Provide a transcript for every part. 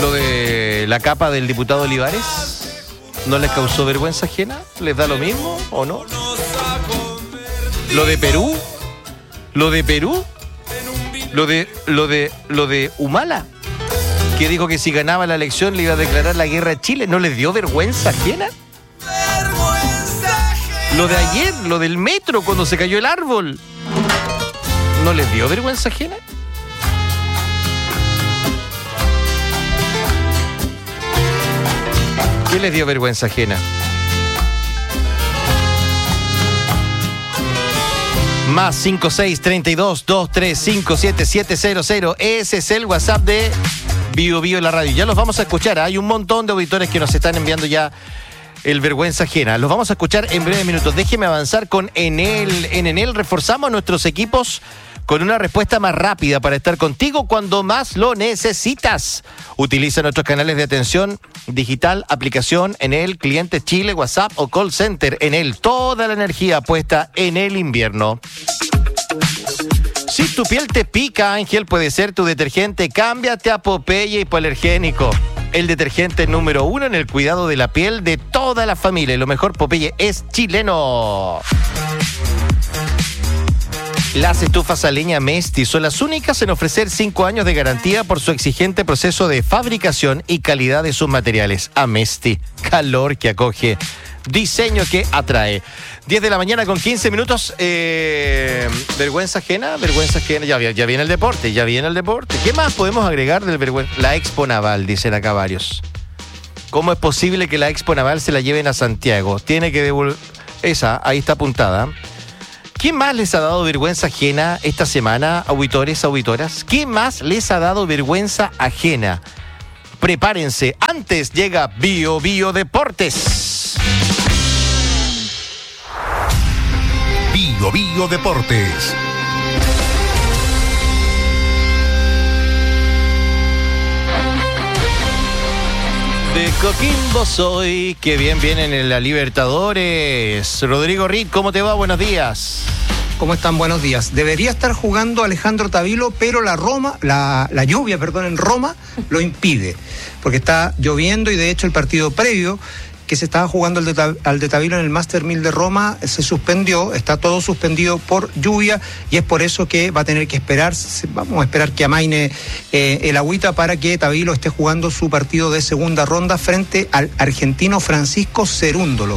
lo de la capa del diputado Olivares? ¿No les causó vergüenza ajena? ¿Les da lo mismo o no? ¿Lo de Perú? ¿Lo de Humala? Que dijo que si ganaba la elección le iba a declarar la guerra a Chile. ¿No les dio vergüenza ajena? Lo de ayer, lo del metro cuando se cayó el árbol. ¿No les dio vergüenza ajena? ¿Qué les dio vergüenza ajena? Más 5632-235-7700. Ese es el WhatsApp de Bio Bio la radio. Ya los vamos a escuchar. Hay un montón de auditores que nos están enviando ya el vergüenza ajena. Los vamos a escuchar en breves minutos. Déjeme avanzar con Enel. En Enel reforzamos nuestros equipos con una respuesta más rápida para estar contigo cuando más lo necesitas. Utiliza nuestros canales de atención digital, aplicación Enel, clientes Chile, WhatsApp o call center. Enel, toda la energía puesta en el invierno. Si tu piel te pica, Ángel, puede ser tu detergente. Cámbiate a Popeye Hipoalergénico. El detergente número 1 en el cuidado de la piel de toda la familia. Y lo mejor, Popeye es chileno. Las estufas a leña Mesti son las únicas en ofrecer 5 años de garantía por su exigente proceso de fabricación y calidad de sus materiales. A Mesti, calor que acoge, diseño que atrae. 10 de la mañana con 15 minutos. Vergüenza ajena, ya viene el deporte, ¿Qué más podemos agregar del vergüenza? La Expo Naval, dicen acá varios. ¿Cómo es posible que la Expo Naval se la lleven a Santiago? Tiene que devolver... Esa, ahí está apuntada. ¿Qué más les ha dado vergüenza ajena esta semana, auditores, auditoras? ¿Qué más les ha dado vergüenza ajena? Prepárense, antes llega Bio Bio Deportes. Bio Bio Deportes. De Coquimbo soy, que bien vienen en la Libertadores. Rodrigo Ritt, ¿cómo te va? Buenos días. ¿Cómo están? Buenos días. Debería estar jugando Alejandro Tavilo, pero la lluvia en Roma lo impide, porque está lloviendo y de hecho el partido previo que se estaba jugando al de Tavilo en el Master 1000 de Roma se suspendió, está todo suspendido por lluvia y es por eso que va a tener que esperar, vamos a esperar que amaine el agüita para que Tavilo esté jugando su partido de segunda ronda frente al argentino Francisco Cerúndolo,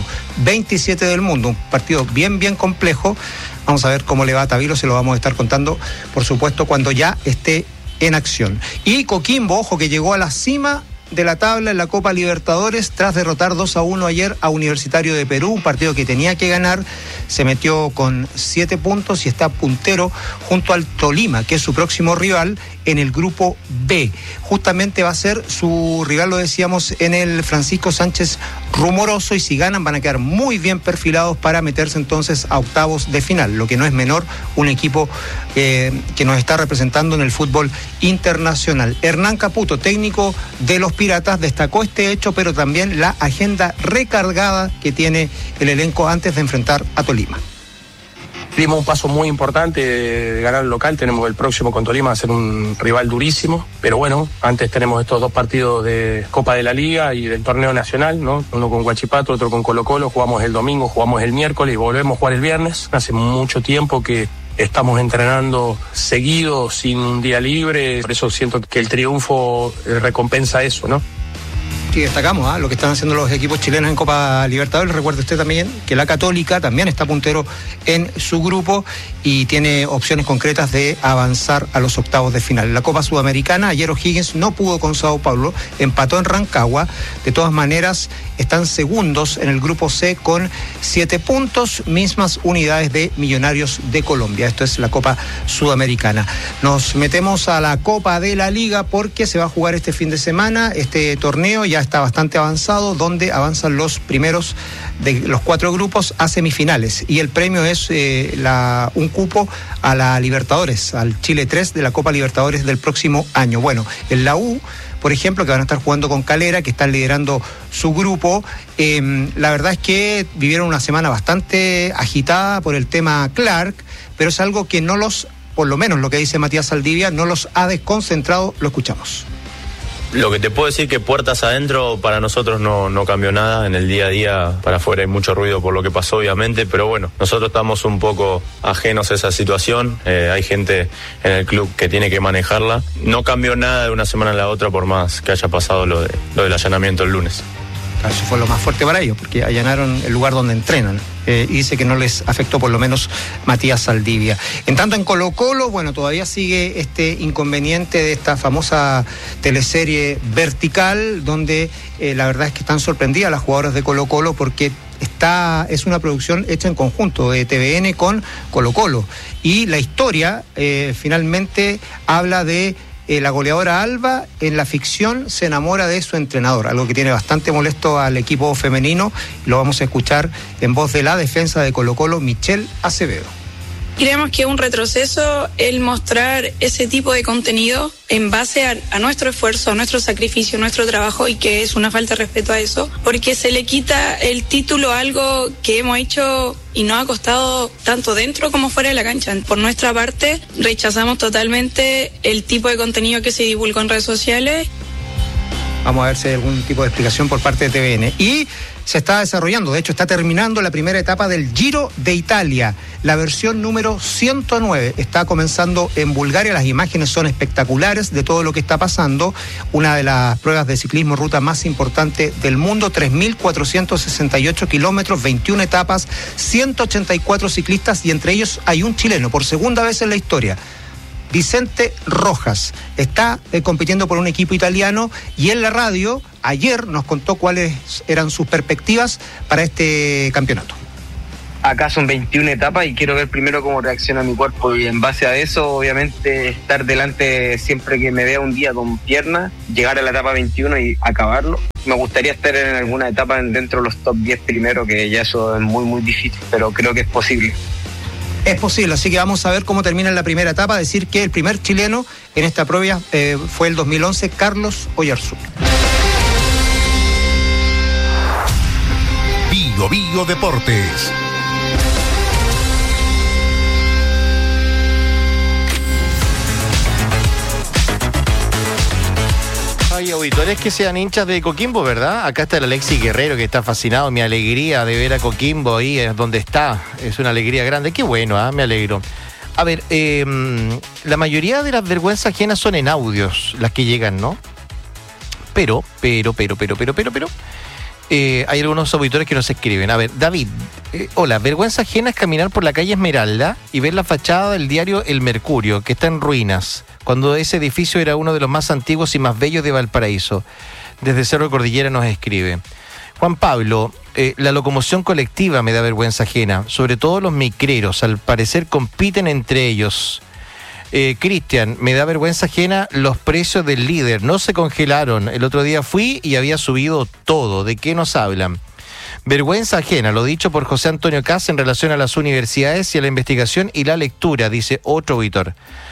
27 del mundo, un partido bien complejo. Vamos a ver cómo le va a Tavilo, se lo vamos a estar contando, por supuesto, cuando ya esté en acción. Y Coquimbo, ojo, que llegó a la cima de la tabla en la Copa Libertadores tras derrotar 2-1 ayer a Universitario de Perú, un partido que tenía que ganar. Se metió con 7 puntos y está puntero junto al Tolima, que es su próximo rival en el grupo B. Justamente va a ser su rival, lo decíamos, en el Francisco Sánchez Rumoroso, y si ganan van a quedar muy bien perfilados para meterse entonces a octavos de final, lo que no es menor, un equipo que nos está representando en el fútbol internacional. Hernán Caputo, técnico de los Piratas, destacó este hecho, pero también la agenda recargada que tiene el elenco antes de enfrentar a Tolima. Dimos un paso muy importante de ganar el local, tenemos el próximo con Tolima, va a ser un rival durísimo, pero bueno, antes tenemos estos 2 partidos de Copa de la Liga y del torneo nacional, ¿no? Uno con Huachipato, otro con Colo-Colo, jugamos el domingo, jugamos el miércoles y volvemos a jugar el viernes. Hace mucho tiempo que estamos entrenando seguido, sin un día libre, por eso siento que el triunfo recompensa eso, ¿no? Sí, destacamos lo que están haciendo los equipos chilenos en Copa Libertadores. Recuerde usted también que la Católica también está puntero en su grupo y tiene opciones concretas de avanzar a los octavos de final. En la Copa Sudamericana, ayer O'Higgins no pudo con Sao Paulo, empató en Rancagua. De todas maneras, están segundos en el grupo C con 7 puntos, mismas unidades de Millonarios de Colombia. Esto es la Copa Sudamericana. Nos metemos a la Copa de la Liga porque se va a jugar este fin de semana. Este torneo ya está bastante avanzado, donde avanzan los primeros de los 4 grupos a semifinales, y el premio es un cupo a la Libertadores, al Chile 3 de la Copa Libertadores del próximo año. Bueno, en la U, por ejemplo, que van a estar jugando con Calera, que están liderando su grupo, la verdad es que vivieron una semana bastante agitada por el tema Clark, pero es algo que no los, por lo menos lo que dice Matías Saldivia, no los ha desconcentrado. Lo escuchamos. Lo que te puedo decir que puertas adentro para nosotros no cambió nada. En el día a día para afuera hay mucho ruido por lo que pasó, obviamente, pero bueno, nosotros estamos un poco ajenos a esa situación. Hay gente en el club que tiene que manejarla. No cambió nada de una semana a la otra por más que haya pasado lo del allanamiento el lunes. Eso fue lo más fuerte para ellos, porque allanaron el lugar donde entrenan. Y dice que no les afectó, por lo menos, Matías Saldivia. En tanto, en Colo-Colo, bueno, todavía sigue este inconveniente de esta famosa teleserie Vertical, donde la verdad es que están sorprendidas las jugadoras de Colo-Colo porque es una producción hecha en conjunto de TVN con Colo-Colo. Y la historia finalmente habla de la goleadora Alba en la ficción se enamora de su entrenador, algo que tiene bastante molesto al equipo femenino. Lo vamos a escuchar en voz de la defensa de Colo-Colo, Michelle Acevedo. Creemos que es un retroceso el mostrar ese tipo de contenido en base a nuestro esfuerzo, a nuestro sacrificio, a nuestro trabajo, y que es una falta de respeto a eso, porque se le quita el título a algo que hemos hecho y nos ha costado tanto dentro como fuera de la cancha. Por nuestra parte, rechazamos totalmente el tipo de contenido que se divulgó en redes sociales. Vamos a ver si hay algún tipo de explicación por parte de TVN. Y se está desarrollando, de hecho está terminando la primera etapa del Giro de Italia. La versión número 109 está comenzando en Bulgaria. Las imágenes son espectaculares de todo lo que está pasando. Una de las pruebas de ciclismo ruta más importante del mundo, 3.468 kilómetros, 21 etapas, 184 ciclistas y entre ellos hay un chileno, por segunda vez en la historia. Vicente Rojas está compitiendo por un equipo italiano y en la radio ayer nos contó cuáles eran sus perspectivas para este campeonato. Acá son 21 etapas y quiero ver primero cómo reacciona mi cuerpo y en base a eso obviamente estar delante siempre que me vea un día con piernas, llegar a la etapa 21 y acabarlo. Me gustaría estar en alguna etapa dentro de los top 10 primero, que ya eso es muy muy difícil, pero creo que es posible. Es posible, así que vamos a ver cómo termina la primera etapa. Decir que el primer chileno en esta prueba fue el 2011, Carlos Oyarzún. Bio Deportes. Hay auditores que sean hinchas de Coquimbo, ¿verdad? Acá está el Alexis Guerrero, que está fascinado. Mi alegría de ver a Coquimbo ahí es donde está. Es una alegría grande. Qué bueno, me alegro. A ver, la mayoría de las vergüenzas ajenas son en audios, las que llegan, ¿no? Pero, hay algunos auditores que nos escriben. A ver, David, hola, vergüenza ajena es caminar por la calle Esmeralda y ver la fachada del diario El Mercurio, que está en ruinas, cuando ese edificio era uno de los más antiguos y más bellos de Valparaíso. Desde Cerro Cordillera nos escribe. Juan Pablo, la locomoción colectiva me da vergüenza ajena, sobre todo los micreros, al parecer compiten entre ellos. Cristian, me da vergüenza ajena los precios del líder, no se congelaron. El otro día fui y había subido todo. ¿De qué nos hablan? Vergüenza ajena, lo dicho por José Antonio Cas en relación a las universidades y a la investigación y la lectura, dice otro auditor.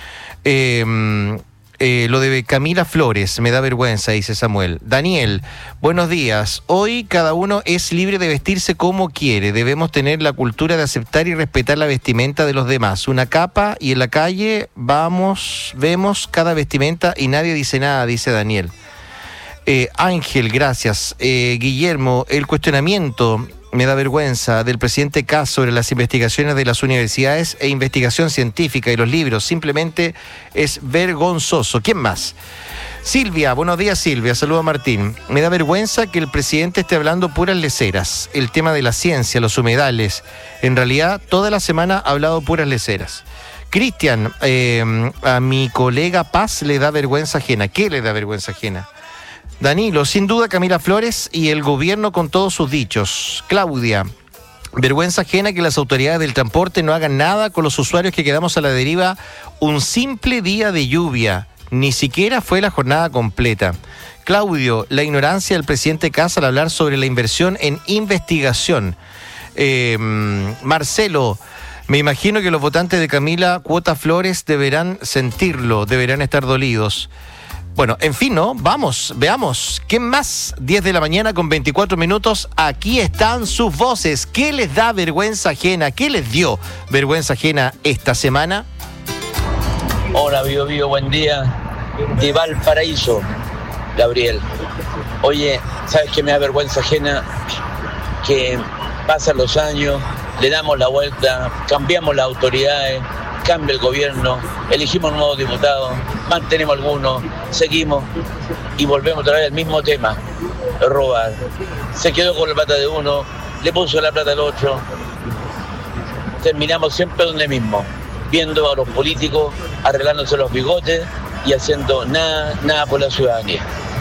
Lo de Camila Flores, me da vergüenza, dice Samuel. Daniel, buenos días. Hoy cada uno es libre de vestirse como quiere. Debemos tener la cultura de aceptar y respetar la vestimenta de los demás. Una capa y en la calle vemos cada vestimenta y nadie dice nada, dice Daniel. Ángel, gracias. Guillermo, el cuestionamiento me da vergüenza del presidente Kass sobre las investigaciones de las universidades e investigación científica y los libros. Simplemente es vergonzoso. ¿Quién más? Silvia, buenos días Silvia, saludo a Martín. Me da vergüenza que el presidente esté hablando puras leceras. El tema de la ciencia, los humedales. En realidad, toda la semana ha hablado puras leceras. Cristian, a mi colega Paz le da vergüenza ajena. ¿Qué le da vergüenza ajena? Danilo, sin duda Camila Flores y el gobierno con todos sus dichos. Claudia, vergüenza ajena que las autoridades del transporte no hagan nada con los usuarios que quedamos a la deriva un simple día de lluvia. Ni siquiera fue la jornada completa. Claudio, la ignorancia del presidente Kass al hablar sobre la inversión en investigación. Marcelo, me imagino que los votantes de Camila Cuota Flores deberán sentirlo, deberán estar dolidos. Bueno, en fin, ¿no? Vamos, veamos. ¿Qué más? 10 de la mañana con 24 minutos. Aquí están sus voces. ¿Qué les da vergüenza ajena? ¿Qué les dio vergüenza ajena esta semana? Hola, Bio, buen día. De Valparaíso. Gabriel. Oye, ¿sabes qué me da vergüenza ajena? Que pasan los años, le damos la vuelta, cambiamos las autoridades, cambia el gobierno, elegimos nuevos diputados, mantenemos algunos, seguimos y volvemos otra vez al mismo tema, robar. Se quedó con la plata de uno, le puso la plata al otro. Terminamos siempre donde mismo, viendo a los políticos arreglándose los bigotes y haciendo nada por la ciudadanía.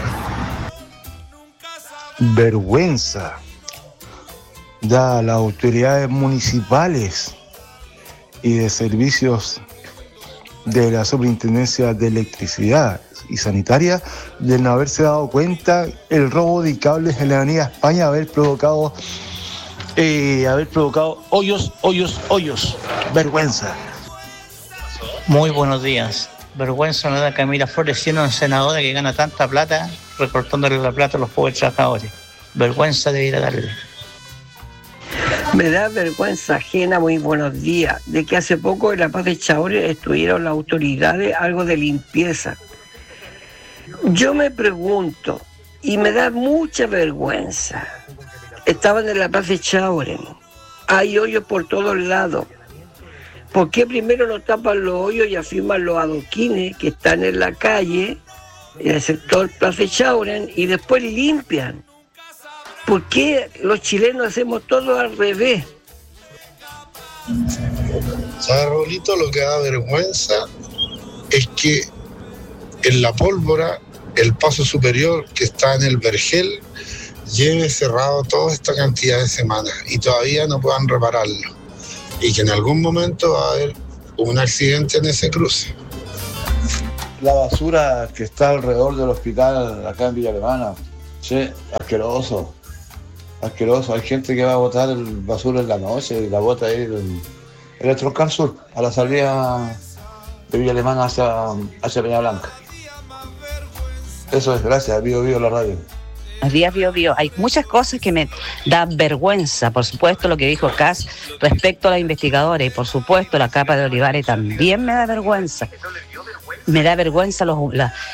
Vergüenza da a las autoridades municipales y de servicios de la Superintendencia de Electricidad y Sanitaria de no haberse dado cuenta el robo de cables en la Avenida España, haber provocado hoyos. Vergüenza. Muy buenos días. Vergüenza me da Camila Flores siendo una senadora que gana tanta plata recortándole la plata a los pobres trabajadores. Vergüenza debería darle. Me da vergüenza ajena, muy buenos días, de que hace poco en La Paz de Chaure estuvieron las autoridades algo de limpieza. Yo me pregunto, y me da mucha vergüenza, estaban en La Paz de Chaure, hay hoyos por todos lados. ¿Por qué primero no tapan los hoyos y afirman los adoquines que están en la calle, en el sector Plaza de Chauren, y después limpian? ¿Por qué los chilenos hacemos todo al revés? ¿Sabes, Raulito? Lo que da vergüenza es que en la pólvora, el paso superior que está en el Vergel, lleve cerrado toda esta cantidad de semanas y todavía no puedan repararlo. Y que en algún momento va a haber un accidente en ese cruce. La basura que está alrededor del hospital acá en Villa Alemana, sí, asqueroso. Hay gente que va a botar el basura en la noche y la bota ahí en el Troncal Sur, a la salida de Villa Alemana hacia Peña Blanca. Eso es, gracias, Bio la radio. Buenos días, Bio. Hay muchas cosas que me dan vergüenza. Por supuesto, lo que dijo Kass respecto a los investigadores. Y por supuesto, la capa de Olivares también me da vergüenza. Me da vergüenza